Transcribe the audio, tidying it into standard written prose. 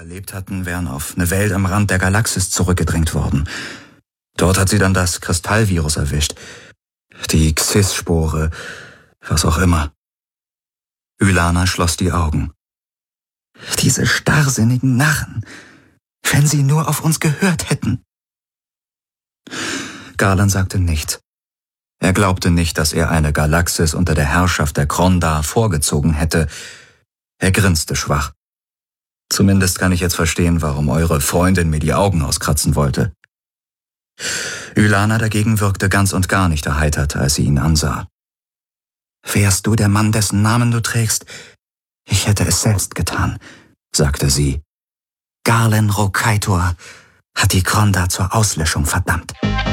überlebt hatten, wären auf eine Welt am Rand der Galaxis zurückgedrängt worden. Dort hat sie dann das Kristallvirus erwischt. Die Xys-Spore, was auch immer. Ylana schloss die Augen. Diese starrsinnigen Narren, wenn sie nur auf uns gehört hätten. Garland sagte nichts. Er glaubte nicht, dass er eine Galaxis unter der Herrschaft der Krondar vorgezogen hätte. Er grinste schwach. Zumindest kann ich jetzt verstehen, warum eure Freundin mir die Augen auskratzen wollte. Ylana dagegen wirkte ganz und gar nicht erheitert, als sie ihn ansah. Wärst du der Mann, dessen Namen du trägst? Ich hätte es selbst getan, sagte sie. Garland Rokaitor hat die Krondar zur Auslöschung verdammt.